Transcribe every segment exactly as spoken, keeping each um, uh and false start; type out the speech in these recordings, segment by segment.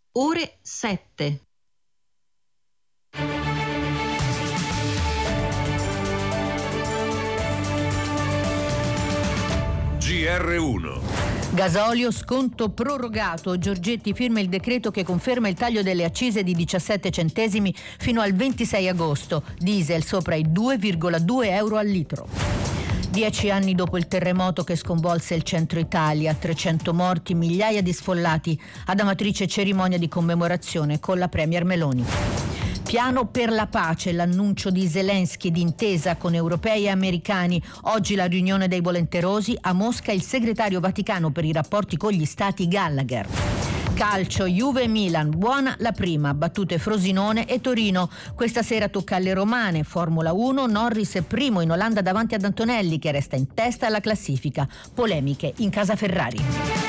ore sette. G R uno. Gasolio, sconto prorogato. Giorgetti firma il decreto che conferma il taglio delle accise di diciassette centesimi fino al ventisei agosto. Diesel sopra i due virgola due euro al litro. Dieci anni dopo il terremoto che sconvolse il centro Italia, trecento morti, migliaia di sfollati. Ad Amatrice cerimonia di commemorazione con la premier Meloni. Piano per la pace, l'annuncio di Zelensky d'intesa con europei e americani. Oggi la riunione dei volenterosi, a Mosca il segretario vaticano per i rapporti con gli stati Gallagher. Calcio, Juve e Milan, buona la prima, battute Frosinone e Torino. Questa sera tocca alle romane. Formula uno, Norris è primo in Olanda davanti ad Antonelli che resta in testa alla classifica. Polemiche in casa Ferrari.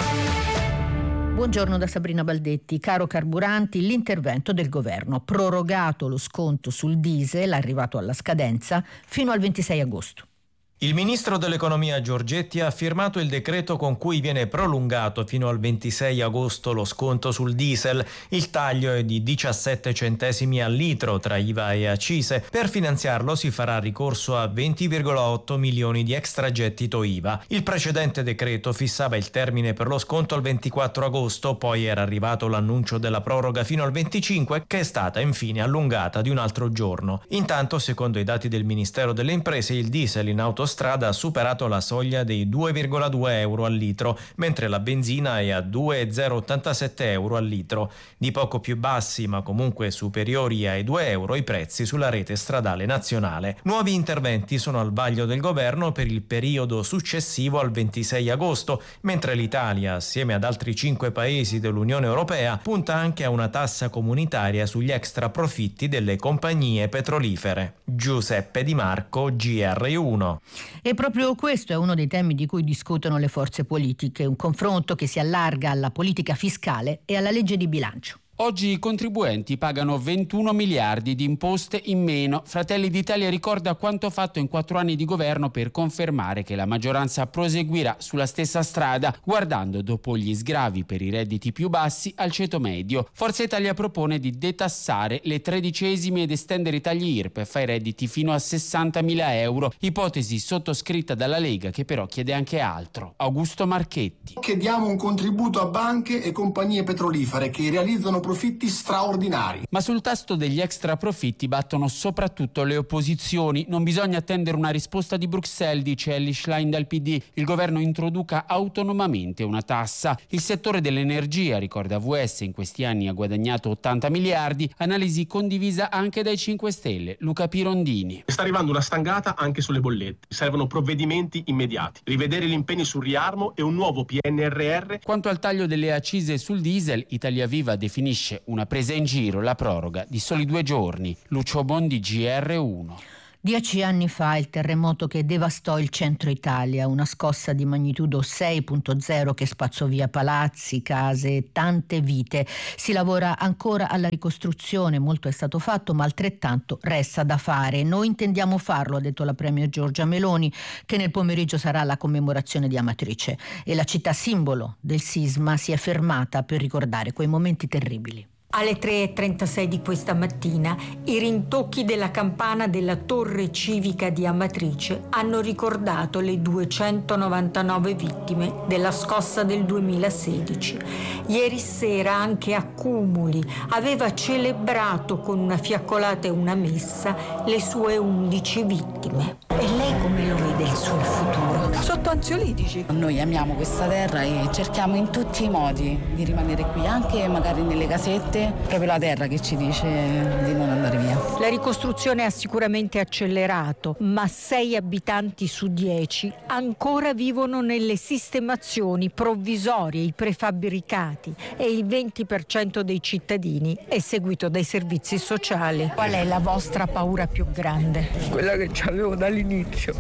Buongiorno da Sabrina Baldetti. Caro carburanti, l'intervento del governo. Prorogato lo sconto sul diesel, arrivato alla scadenza, fino al ventisei agosto. Il ministro dell'economia Giorgetti ha firmato il decreto con cui viene prolungato fino al ventisei agosto lo sconto sul diesel. Il taglio è di diciassette centesimi al litro tra I V A e accise. Per finanziarlo si farà ricorso a venti virgola otto milioni di extragettito I V A. Il precedente decreto fissava il termine per lo sconto al ventiquattro agosto, poi era arrivato l'annuncio della proroga fino al venticinque, che è stata infine allungata di un altro giorno. Intanto, secondo i dati del Ministero delle Imprese, il diesel in autostrada strada ha superato la soglia dei due virgola due euro al litro, mentre la benzina è a due virgola zero ottantasette euro al litro. Di poco più bassi, ma comunque superiori ai due euro, i prezzi sulla rete stradale nazionale. Nuovi interventi sono al vaglio del governo per il periodo successivo al ventisei agosto, mentre l'Italia, assieme ad altri cinque paesi dell'Unione Europea, punta anche a una tassa comunitaria sugli extra profitti delle compagnie petrolifere. Giuseppe Di Marco, G R uno. E proprio questo è uno dei temi di cui discutono le forze politiche, un confronto che si allarga alla politica fiscale e alla legge di bilancio. Oggi i contribuenti pagano ventuno miliardi di imposte in meno. Fratelli d'Italia ricorda quanto fatto in quattro anni di governo per confermare che la maggioranza proseguirà sulla stessa strada, guardando dopo gli sgravi per i redditi più bassi al ceto medio. Forza Italia propone di detassare le tredicesime ed estendere i tagli I R P E F ai redditi fino a sessantamila euro, ipotesi sottoscritta dalla Lega che però chiede anche altro. Augusto Marchetti. Chiediamo un contributo a banche e compagnie petrolifere che realizzano profitti straordinari. Ma sul tasto degli extra profitti battono soprattutto le opposizioni. Non bisogna attendere una risposta di Bruxelles, dice Elly Schlein dal P D. Il governo introduca autonomamente una tassa. Il settore dell'energia, ricorda V S, in questi anni ha guadagnato ottanta miliardi, analisi condivisa anche dai cinque Stelle. Luca Pirondini. Sta arrivando una stangata anche sulle bollette. Servono provvedimenti immediati. Rivedere gli impegni sul riarmo e un nuovo P N R R. Quanto al taglio delle accise sul diesel, Italia Viva definisce una presa in giro la proroga di soli due giorni. Lucio Bondi, G R uno. Dieci anni fa il terremoto che devastò il centro Italia, una scossa di magnitudo sei virgola zero che spazzò via palazzi, case, tante vite. Si lavora ancora alla ricostruzione, molto è stato fatto, ma altrettanto resta da fare. Noi intendiamo farlo, ha detto la premier Giorgia Meloni, che nel pomeriggio sarà la commemorazione di Amatrice. E la città simbolo del sisma si è fermata per ricordare quei momenti terribili. Alle tre e trentasei di questa mattina i rintocchi della campana della torre civica di Amatrice hanno ricordato le duecentonovantanove vittime della scossa del duemilasedici. Ieri sera anche Accumuli aveva celebrato con una fiaccolata e una messa le sue undici vittime. E lei come lo vede il suo futuro? Sotto ansiolitici. Noi amiamo questa terra e cerchiamo in tutti i modi di rimanere qui, anche magari nelle casette. Proprio la terra che ci dice di non andare via. La ricostruzione ha sicuramente accelerato, ma sei abitanti su dieci ancora vivono nelle sistemazioni provvisorie, i prefabbricati, e il venti per cento dei cittadini è seguito dai servizi sociali. Qual è la vostra paura più grande? Quella che avevo dall'inizio.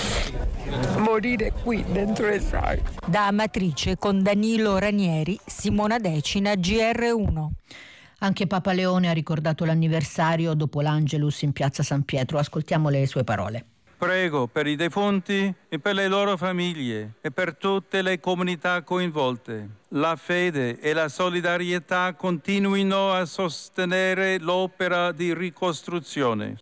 Morire qui dentro le sale. Da Amatrice con Danilo Ranieri, Simona Decina, G R uno. Anche Papa Leone ha ricordato l'anniversario dopo l'Angelus in piazza San Pietro. Ascoltiamo le sue parole. Prego per i defunti e per le loro famiglie e per tutte le comunità coinvolte. La fede e la solidarietà continuino a sostenere l'opera di ricostruzione.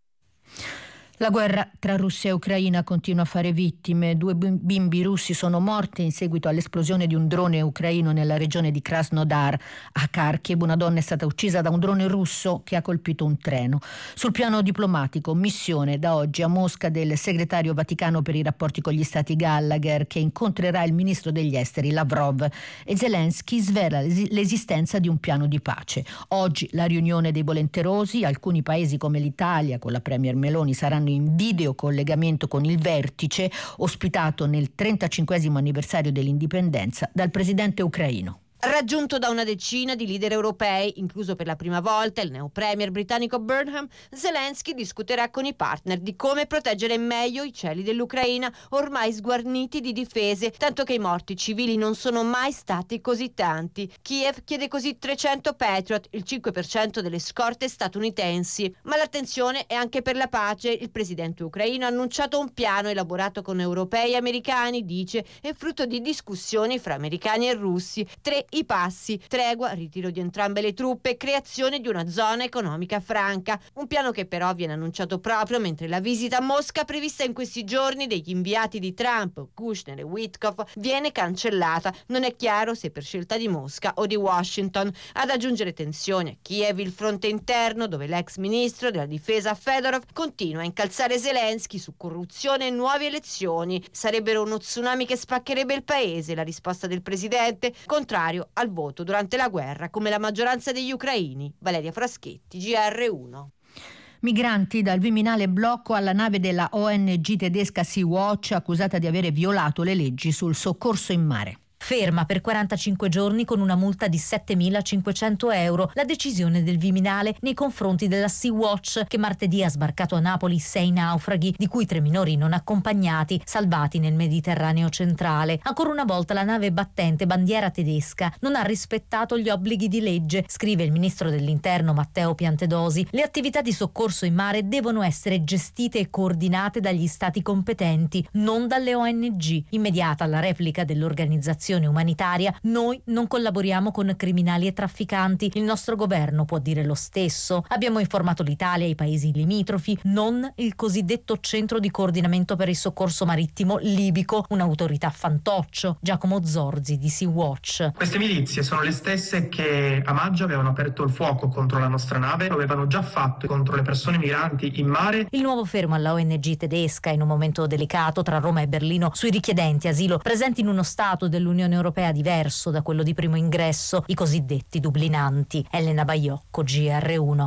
La guerra tra Russia e Ucraina continua a fare vittime. Due bimbi russi sono morti in seguito all'esplosione di un drone ucraino nella regione di Krasnodar. A Kharkiv una donna è stata uccisa da un drone russo che ha colpito un treno. Sul piano diplomatico, missione da oggi a Mosca del segretario Vaticano per i rapporti con gli Stati Gallagher, che incontrerà il ministro degli esteri Lavrov, e Zelensky svela l'esistenza di un piano di pace. Oggi la riunione dei volenterosi. Alcuni paesi come l'Italia con la premier Meloni saranno in video collegamento con il vertice ospitato nel trentacinquesimo anniversario dell'indipendenza dal presidente ucraino. Raggiunto da una decina di leader europei, incluso per la prima volta il neo premier britannico Burnham, Zelensky discuterà con i partner di come proteggere meglio i cieli dell'Ucraina, ormai sguarniti di difese, tanto che i morti civili non sono mai stati così tanti. Kiev chiede così trecento Patriot, il cinque per cento delle scorte statunitensi. Ma l'attenzione è anche per la pace. Il presidente ucraino ha annunciato un piano elaborato con europei e americani, dice, è frutto di discussioni fra americani e russi. Tre i passi: tregua, ritiro di entrambe le truppe, creazione di una zona economica franca. Un piano che però viene annunciato proprio mentre la visita a Mosca prevista in questi giorni degli inviati di Trump, Kushner e Witkoff, viene cancellata. Non è chiaro se per scelta di Mosca o di Washington. Ad aggiungere tensione a Kiev il fronte interno, dove l'ex ministro della difesa Fedorov continua a incalzare Zelensky su corruzione e nuove elezioni. Sarebbero uno tsunami che spaccherebbe il paese, la risposta del presidente, contrario al voto durante la guerra come la maggioranza degli ucraini. Valeria Fraschetti, G R uno. Migranti dal Viminale blocco alla nave della O N G tedesca Sea-Watch, accusata di avere violato le leggi sul soccorso in mare. Ferma per quarantacinque giorni con una multa di settemilacinquecento euro la decisione del Viminale nei confronti della Sea-Watch, che martedì ha sbarcato a Napoli sei naufraghi, di cui tre minori non accompagnati, salvati nel Mediterraneo centrale. Ancora una volta la nave battente bandiera tedesca non ha rispettato gli obblighi di legge, scrive il ministro dell'Interno Matteo Piantedosi. Le attività di soccorso in mare devono essere gestite e coordinate dagli stati competenti, non dalle O N G. Immediata la replica dell'organizzazione umanitaria: noi non collaboriamo con criminali e trafficanti, il nostro governo può dire lo stesso. Abbiamo informato l'Italia e i paesi limitrofi, non il cosiddetto centro di coordinamento per il soccorso marittimo libico, un'autorità fantoccio. Giacomo Zorzi di Sea-Watch. Queste milizie sono le stesse che a maggio avevano aperto il fuoco contro la nostra nave, lo avevano già fatto contro le persone migranti in mare. Il nuovo fermo alla O N G tedesca in un momento delicato tra Roma e Berlino sui richiedenti asilo presenti in uno stato dell'Unione Europea diverso da quello di primo ingresso, i cosiddetti dublinanti. Elena Baiocco, G R uno.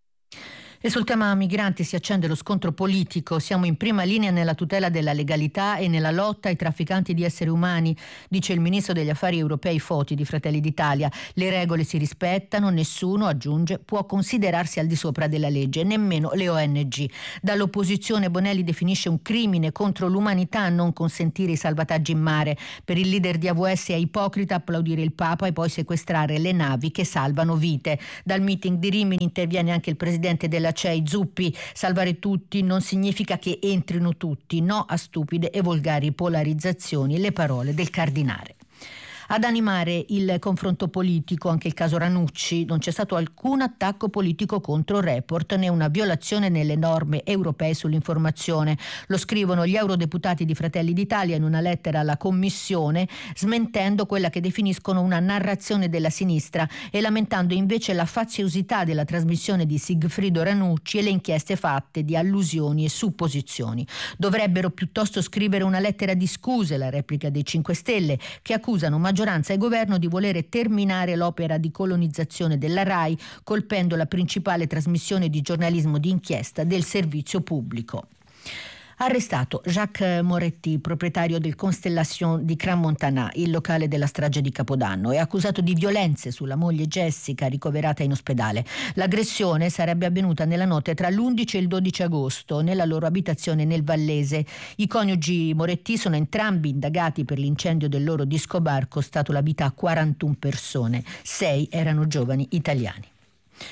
E sul tema migranti si accende lo scontro politico. Siamo in prima linea nella tutela della legalità e nella lotta ai trafficanti di esseri umani, dice il ministro degli affari europei Foti di Fratelli d'Italia. Le regole si rispettano, nessuno, aggiunge, può considerarsi al di sopra della legge, nemmeno le O N G. Dall'opposizione Bonelli definisce un crimine contro l'umanità non consentire i salvataggi in mare. Per il leader di A V S è ipocrita applaudire il Papa e poi sequestrare le navi che salvano vite. Dal meeting di Rimini interviene anche il presidente della C E I Zuppi. Salvare tutti non significa che entrino tutti, no a stupide e volgari polarizzazioni, le parole del cardinale. Ad animare il confronto politico anche il caso Ranucci. Non c'è stato alcun attacco politico contro Report né una violazione nelle norme europee sull'informazione. Lo scrivono gli eurodeputati di Fratelli d'Italia in una lettera alla Commissione, smentendo quella che definiscono una narrazione della sinistra e lamentando invece la faziosità della trasmissione di Sigfrido Ranucci e le inchieste fatte di allusioni e supposizioni. Dovrebbero piuttosto scrivere una lettera di scuse, la replica dei cinque Stelle, che accusano maggioranza e governo di volere terminare l'opera di colonizzazione della RAI, colpendo la principale trasmissione di giornalismo di inchiesta del servizio pubblico. Arrestato Jacques Moretti, proprietario del Constellation di Crans-Montana, il locale della strage di Capodanno, è accusato di violenze sulla moglie Jessica, ricoverata in ospedale. L'aggressione sarebbe avvenuta nella notte tra l'undici e il dodici agosto nella loro abitazione nel Vallese. I coniugi Moretti sono entrambi indagati per l'incendio del loro disco bar costato la vita a quarantuno persone. Sei erano giovani italiani.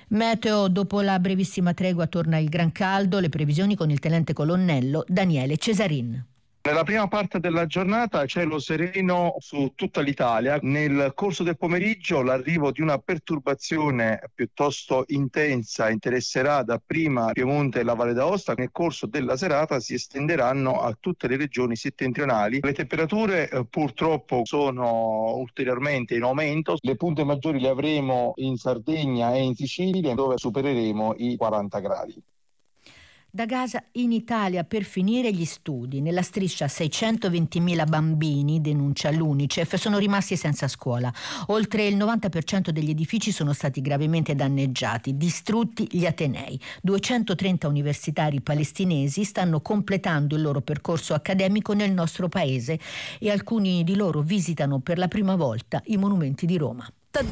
Meteo, dopo la brevissima tregua torna il gran caldo, le previsioni con il tenente colonnello Daniele Cesarin. Nella prima parte della giornata cielo sereno su tutta l'Italia. Nel corso del pomeriggio l'arrivo di una perturbazione piuttosto intensa interesserà dapprima Piemonte e la Valle d'Aosta. Nel corso della serata si estenderanno a tutte le regioni settentrionali. Le temperature eh, purtroppo sono ulteriormente in aumento. Le punte maggiori le avremo in Sardegna e in Sicilia, dove supereremo i quaranta gradi. Da Gaza in Italia per finire gli studi. Nella striscia seicentoventimila bambini, denuncia l'Unicef, sono rimasti senza scuola. Oltre il novanta per cento degli edifici sono stati gravemente danneggiati, distrutti gli atenei. duecentotrenta universitari palestinesi stanno completando il loro percorso accademico nel nostro paese e alcuni di loro visitano per la prima volta i monumenti di Roma.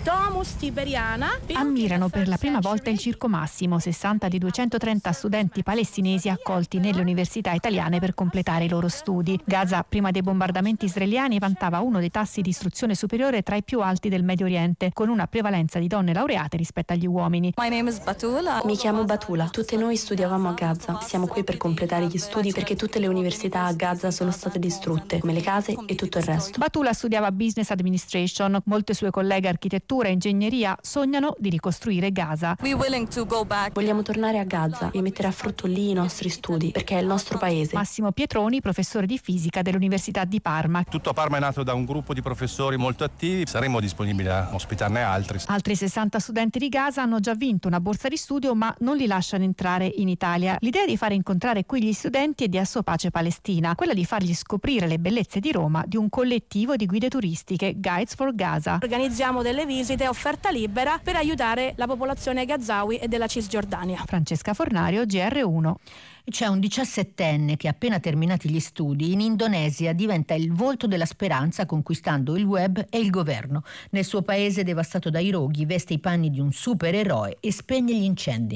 Ammirano per la prima volta il Circo Massimo, sessanta di duecentotrenta studenti palestinesi accolti nelle università italiane per completare i loro studi. Gaza, prima dei bombardamenti israeliani, vantava uno dei tassi di istruzione superiore tra i più alti del Medio Oriente, con una prevalenza di donne laureate rispetto agli uomini. Mi chiamo Batula. Tutte noi studiavamo a Gaza. Siamo qui per completare gli studi perché tutte le università a Gaza sono state distrutte, come le case e tutto il resto. Batula studiava Business Administration. Molte sue colleghe architetture e ingegneria sognano di ricostruire Gaza. Vogliamo tornare a Gaza e mettere a frutto lì i nostri studi, perché è il nostro paese. Massimo Pietroni, professore di fisica dell'Università di Parma. Tutto Parma è nato da un gruppo di professori molto attivi, saremo disponibili a ospitarne altri. Altri sessanta studenti di Gaza hanno già vinto una borsa di studio, ma non li lasciano entrare in Italia. L'idea è di fare incontrare qui gli studenti e di Asso Pace Palestina, quella di fargli scoprire le bellezze di Roma di un collettivo di guide turistiche, Guides for Gaza. Organizziamo delle visite a offerta libera per aiutare la popolazione gazawi e della Cisgiordania. Francesca Fornario, G R uno. C'è un diciassettenne che, appena terminati gli studi, in Indonesia diventa il volto della speranza, conquistando il web e il governo. Nel suo paese devastato dai roghi veste i panni di un supereroe e spegne gli incendi.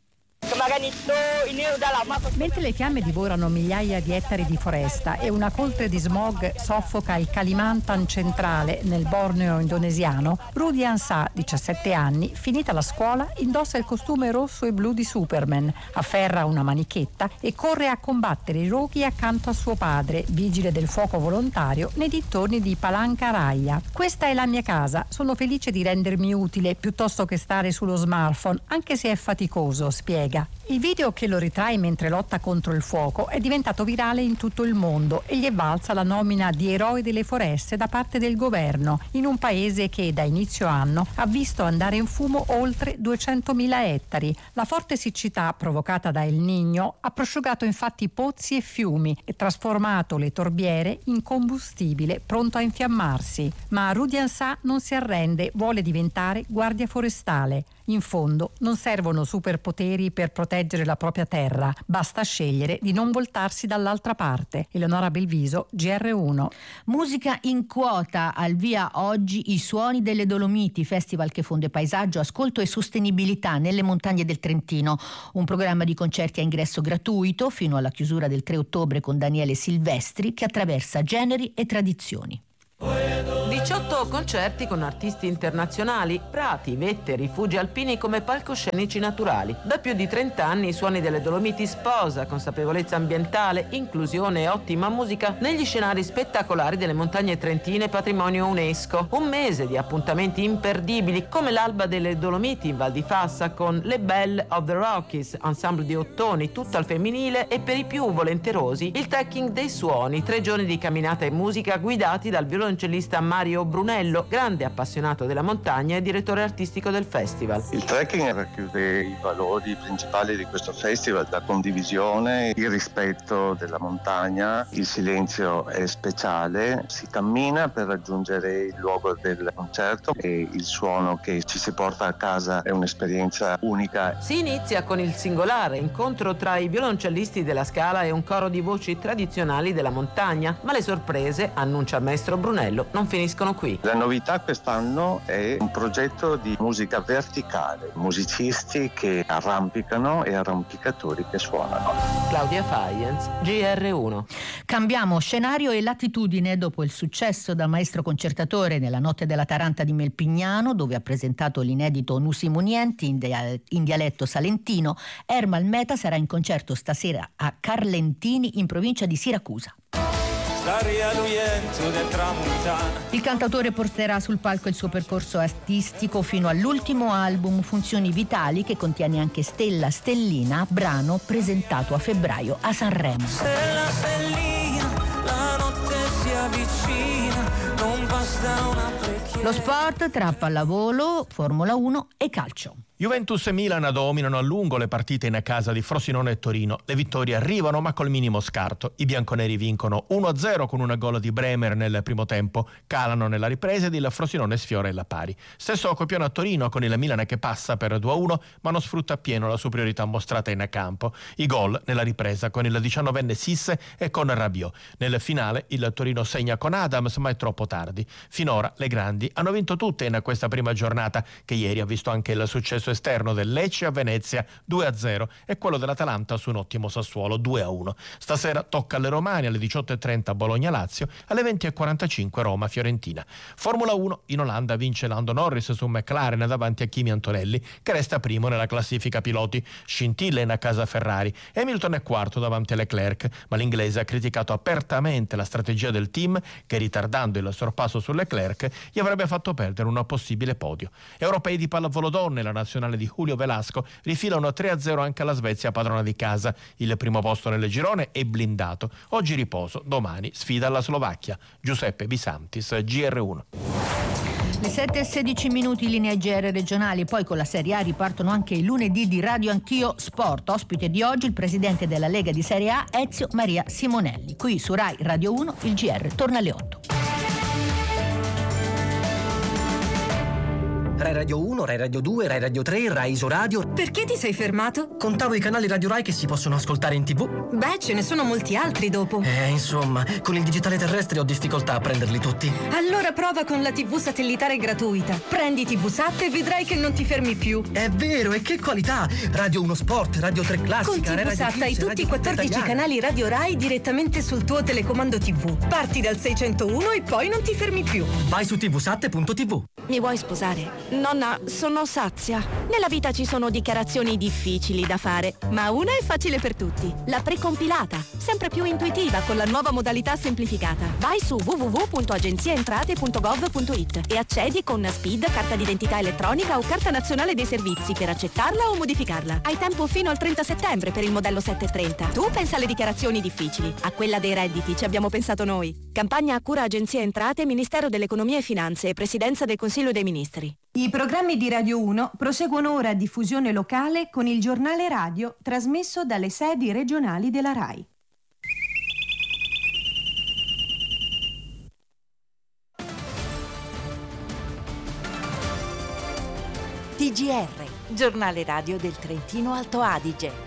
Mentre le fiamme divorano migliaia di ettari di foresta e una coltre di smog soffoca il Kalimantan centrale nel Borneo indonesiano, Rudian Sa, diciassette anni, finita la scuola, indossa il costume rosso e blu di Superman, afferra una manichetta e corre a combattere i roghi accanto a suo padre, vigile del fuoco volontario nei dintorni di Palangkaraya. Questa è la mia casa, sono felice di rendermi utile piuttosto che stare sullo smartphone, anche se è faticoso, spiega. Il video che lo ritrae mentre lotta contro il fuoco è diventato virale in tutto il mondo e gli è valsa la nomina di eroe delle foreste da parte del governo, in un paese che da inizio anno ha visto andare in fumo oltre duecentomila ettari. La forte siccità provocata da El Niño ha prosciugato infatti pozzi e fiumi e trasformato le torbiere in combustibile pronto a infiammarsi. Ma Rudian Sa non si arrende, vuole diventare guardia forestale. In fondo non servono superpoteri per proteggere la propria terra, basta scegliere di non voltarsi dall'altra parte. Eleonora Belviso, G R uno. Musica in quota, al via oggi I Suoni delle Dolomiti, festival che fonde paesaggio, ascolto e sostenibilità nelle montagne del Trentino. Un programma di concerti a ingresso gratuito fino alla chiusura del tre ottobre con Daniele Silvestri, che attraversa generi e tradizioni. diciotto concerti con artisti internazionali, prati, vette, rifugi alpini come palcoscenici naturali. Da più di trenta anni i Suoni delle Dolomiti sposa consapevolezza ambientale, inclusione e ottima musica negli scenari spettacolari delle montagne trentine patrimonio UNESCO. Un mese di appuntamenti imperdibili come l'Alba delle Dolomiti in Val di Fassa con Le Belle of the Rockies, ensemble di ottoni tutto al femminile, e per i più volenterosi il Trekking dei Suoni, tre giorni di camminata e musica guidati dal violoncellista Mario Brunello, grande appassionato della montagna e direttore artistico del festival. Il trekking racchiude i valori principali di questo festival: la condivisione, il rispetto della montagna, il silenzio è speciale, si cammina per raggiungere il luogo del concerto e il suono che ci si porta a casa è un'esperienza unica. Si inizia con il singolare incontro tra i violoncellisti della Scala e un coro di voci tradizionali della montagna, ma le sorprese, annuncia il maestro Brunello, Antonello non finiscono qui. La novità quest'anno è un progetto di musica verticale, musicisti che arrampicano e arrampicatori che suonano. Claudia Faienz, G R uno. Cambiamo scenario e latitudine dopo il successo da maestro concertatore nella Notte della Taranta di Melpignano, dove ha presentato l'inedito Nusi Munienti in, dia- in dialetto salentino. Ermal Meta sarà in concerto stasera a Carlentini in provincia di Siracusa. Il cantautore porterà sul palco il suo percorso artistico fino all'ultimo album Funzioni Vitali, che contiene anche Stella Stellina, brano presentato a febbraio a Sanremo. Stella Stellina, la notte si avvicina, non basta una preghiera. Lo sport tra pallavolo, Formula uno e calcio. Juventus e Milan dominano a lungo le partite in casa di Frosinone e Torino. Le vittorie arrivano ma col minimo scarto. I bianconeri vincono uno a zero con una gol di Bremer nel primo tempo, calano nella ripresa ed il Frosinone sfiora il pari. Stesso copione a Torino con il Milan che passa per due a uno ma non sfrutta appieno la superiorità mostrata in campo. I gol nella ripresa con il diciannovenne Sisse e con Rabiot. Nel finale il Torino segna con Adams ma è troppo tardi. Finora le grandi hanno vinto tutte in questa prima giornata, che ieri ha visto anche il successo esterno del Lecce a Venezia due a zero e quello dell'Atalanta su un ottimo Sassuolo due a uno. Stasera tocca alle Romane alle diciotto e trenta Bologna-Lazio, alle venti e quarantacinque Roma-Fiorentina. Formula uno, in Olanda vince Lando Norris su McLaren davanti a Kimi Antonelli, che resta primo nella classifica piloti. Scintilla in a casa Ferrari. Hamilton è quarto davanti a Leclerc, ma l'inglese ha criticato apertamente la strategia del team che, ritardando il sorpasso su Leclerc, gli avrebbe fatto perdere un possibile podio. Europei di pallavolo donne, la nazionale di Julio Velasco rifila un tre a zero anche alla Svezia, padrona di casa. Il primo posto nel girone è blindato. Oggi riposo, domani sfida alla Slovacchia. Giuseppe Bisantis, G R uno. Le sette e sedici minuti, linea G R regionali. Poi con la Serie A ripartono anche i lunedì di Radio Anch'io Sport. Ospite di oggi il presidente della Lega di Serie A, Ezio Maria Simonelli. Qui su Rai Radio uno il G R torna alle otto. Rai Radio uno, Rai Radio due, Rai Radio tre, Rai Isoradio. Perché ti sei fermato? Contavo i canali Radio Rai che si possono ascoltare in tivù. Beh, ce ne sono molti altri dopo. Eh, insomma, con il digitale terrestre ho difficoltà a prenderli tutti. Allora prova con la tivù satellitare gratuita. Prendi TVSat e vedrai che non ti fermi più. È vero, e che qualità! Radio uno Sport, Radio tre Classica, con TVSat hai tutti i quattordici canali Radio Rai direttamente sul tuo telecomando tivù. Parti dal seicentouno e poi non ti fermi più. Vai su tvsat punto tv. Mi vuoi sposare? Nonna, sono sazia. Nella vita ci sono dichiarazioni difficili da fare, ma una è facile per tutti. La precompilata, sempre più intuitiva con la nuova modalità semplificata. Vai su w w w punto agenziaentrate punto gov punto it e accedi con SPID, carta d'identità elettronica o carta nazionale dei servizi per accettarla o modificarla. Hai tempo fino al trenta settembre per il modello settecentotrenta. Tu pensa alle dichiarazioni difficili, a quella dei redditi ci abbiamo pensato noi. Campagna a cura Agenzia Entrate, Ministero dell'Economia e Finanze e Presidenza del Consiglio dei Ministri. I programmi di Radio uno proseguono ora a diffusione locale con il giornale radio trasmesso dalle sedi regionali della Rai. T G R, giornale radio del Trentino Alto Adige.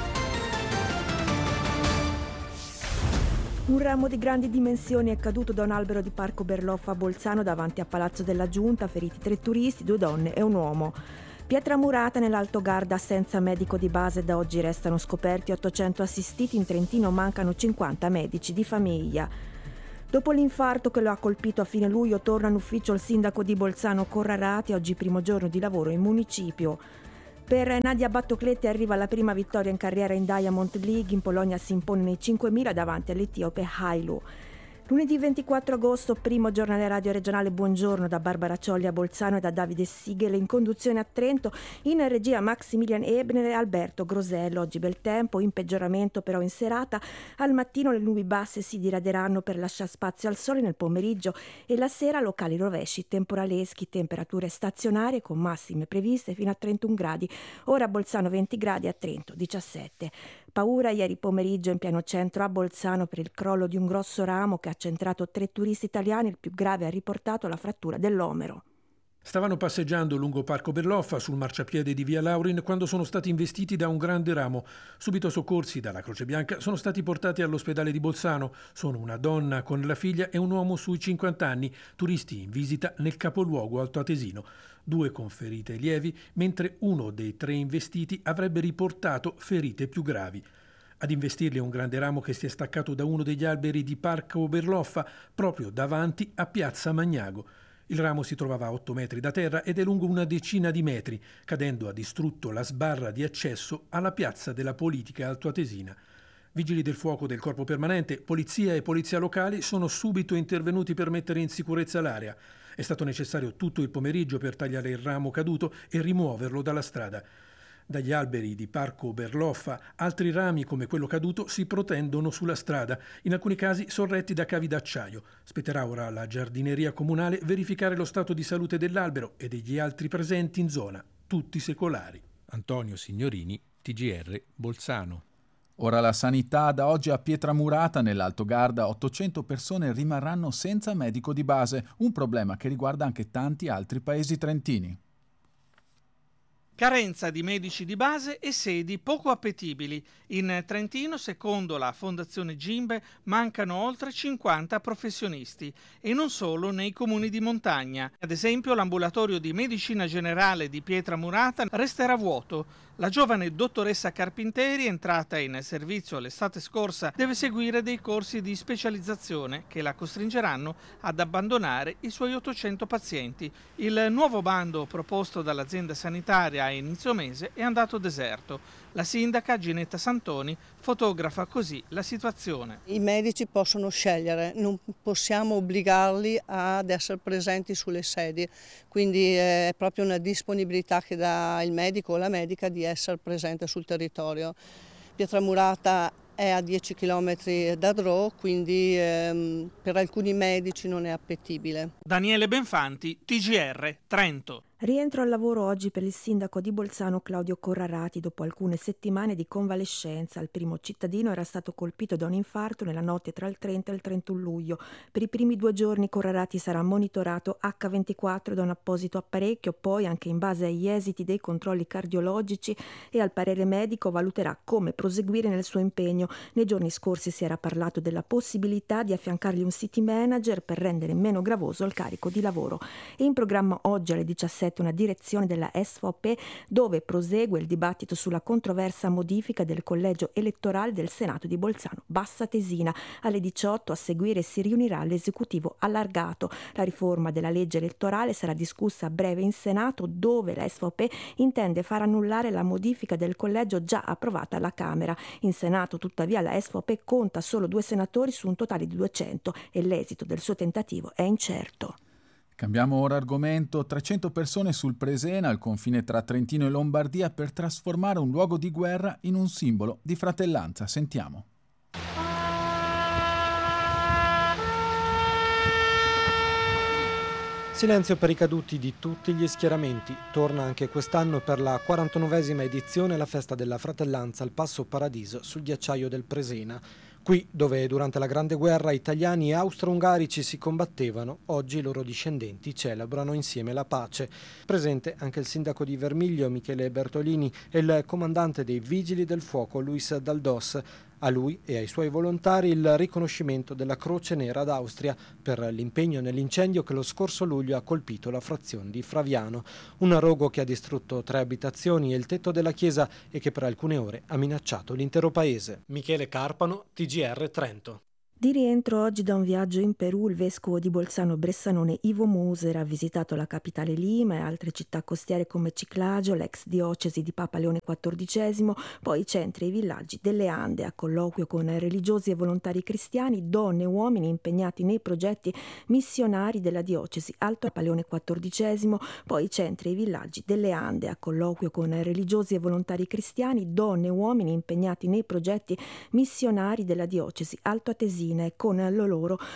Un ramo di grandi dimensioni è caduto da un albero di Parco Berloffa a Bolzano davanti a Palazzo della Giunta, feriti tre turisti, due donne e un uomo. Pietra murata nell'Alto Garda senza medico di base, da oggi restano scoperti ottocento assistiti, in Trentino mancano cinquanta medici di famiglia. Dopo l'infarto che lo ha colpito a fine luglio torna in ufficio il sindaco di Bolzano Corrarati, oggi primo giorno di lavoro in municipio. Per Nadia Battocletti arriva la prima vittoria in carriera in Diamond League, in Polonia si impone nei cinquemila davanti all'etiope Hailu. Lunedì ventiquattro agosto, primo giornale radio regionale. Buongiorno da Barbara Ciolli a Bolzano e da Davide Sigel, in conduzione a Trento, in regia Maximilian Ebner e Alberto Grosello. Oggi bel tempo, in peggioramento però in serata. Al mattino le nubi basse si diraderanno per lasciare spazio al sole, nel pomeriggio e la sera locali rovesci temporaleschi, temperature stazionarie con massime previste fino a trentuno gradi. Ora a Bolzano venti gradi, a Trento diciassette. Paura ieri pomeriggio in pieno centro a Bolzano per il crollo di un grosso ramo che ha centrato tre turisti italiani. Il più grave ha riportato la frattura dell'omero. Stavano passeggiando lungo Parco Berloffa sul marciapiede di Via Laurin quando sono stati investiti da un grande ramo. Subito soccorsi dalla Croce Bianca sono stati portati all'ospedale di Bolzano. Sono una donna con la figlia e un uomo sui cinquanta anni, turisti in visita nel capoluogo altoatesino. Due con ferite lievi, mentre uno dei tre investiti avrebbe riportato ferite più gravi. Ad investirli è un grande ramo che si è staccato da uno degli alberi di Parco Berloffa, proprio davanti a Piazza Magnago. Il ramo si trovava a otto metri da terra ed è lungo una decina di metri. Cadendo ha distrutto la sbarra di accesso alla piazza della Politica altoatesina. Vigili del fuoco del corpo permanente, polizia e polizia locali sono subito intervenuti per mettere in sicurezza l'area. È stato necessario tutto il pomeriggio per tagliare il ramo caduto e rimuoverlo dalla strada. Dagli alberi di Parco Berloffa, altri rami come quello caduto si protendono sulla strada, in alcuni casi sorretti da cavi d'acciaio. Spetterà ora alla giardineria comunale verificare lo stato di salute dell'albero e degli altri presenti in zona, tutti secolari. Antonio Signorini, T G R, Bolzano. Ora la sanità. Da oggi a Pietramurata, nell'Alto Garda, ottocento persone rimarranno senza medico di base, un problema che riguarda anche tanti altri paesi trentini. Carenza di medici di base e sedi poco appetibili. In Trentino, secondo la Fondazione Gimbe, mancano oltre cinquanta professionisti e non solo nei comuni di montagna. Ad esempio, l'ambulatorio di medicina generale di Pietramurata resterà vuoto. La giovane dottoressa Carpinteri, entrata in servizio l'estate scorsa, deve seguire dei corsi di specializzazione che la costringeranno ad abbandonare i suoi ottocento pazienti. Il nuovo bando proposto dall'azienda sanitaria a inizio mese è andato deserto. La sindaca Ginetta Santoni fotografa così la situazione. I medici possono scegliere, non possiamo obbligarli ad essere presenti sulle sedi, quindi è proprio una disponibilità che dà il medico o la medica di essere presente sul territorio. Pietramurata è a dieci chilometri da Dro, quindi ehm, per alcuni medici non è appetibile. Daniele Benfanti, T G R, Trento. Rientro al lavoro oggi per il sindaco di Bolzano Claudio Corrarati dopo alcune settimane di convalescenza. Il primo cittadino era stato colpito da un infarto nella notte tra il trenta e il trentuno luglio. Per i primi due giorni Corrarati sarà monitorato acca ventiquattro da un apposito apparecchio, poi anche in base agli esiti dei controlli cardiologici e al parere medico valuterà come proseguire nel suo impegno. Nei giorni scorsi si era parlato della possibilità di affiancargli un city manager per rendere meno gravoso il carico di lavoro. E in programma oggi alle diciassette una direzione della S V P dove prosegue il dibattito sulla controversa modifica del collegio elettorale del Senato di Bolzano Bassa Tesina. Alle diciotto a seguire si riunirà l'esecutivo allargato. La riforma della legge elettorale sarà discussa a breve in Senato, dove la S V P intende far annullare la modifica del collegio già approvata alla Camera. In Senato tuttavia la S V P conta solo due senatori su un totale di duecento e l'esito del suo tentativo è incerto. Cambiamo ora argomento. trecento persone sul Presena, al confine tra Trentino e Lombardia, per trasformare un luogo di guerra in un simbolo di fratellanza. Sentiamo. Silenzio per i caduti di tutti gli schieramenti. Torna anche quest'anno per la quarantanovesima edizione la festa della fratellanza al Passo Paradiso sul ghiacciaio del Presena. Qui, dove durante la Grande Guerra italiani e austro-ungarici si combattevano, oggi i loro discendenti celebrano insieme la pace. Presente anche il sindaco di Vermiglio, Michele Bertolini, e il comandante dei Vigili del Fuoco, Luis Daldos. A lui e ai suoi volontari il riconoscimento della Croce Nera d'Austria per l'impegno nell'incendio che lo scorso luglio ha colpito la frazione di Fraviano. Un rogo che ha distrutto tre abitazioni e il tetto della chiesa e che per alcune ore ha minacciato l'intero paese. Michele Carpano, T G R Trento. Di rientro oggi da un viaggio in Perù, il vescovo di Bolzano Bressanone Ivo Moser ha visitato la capitale Lima e altre città costiere come Ciclagio, l'ex diocesi di Papa Leone quattordicesimo, poi i centri e i villaggi delle Ande, a colloquio con religiosi e volontari cristiani, donne e uomini impegnati nei progetti missionari della diocesi Alto Papa Leone quattordicesimo, poi i centri e i villaggi delle Ande, a colloquio con religiosi e volontari cristiani, donne e uomini impegnati nei progetti missionari della diocesi Alto Atesina e con loro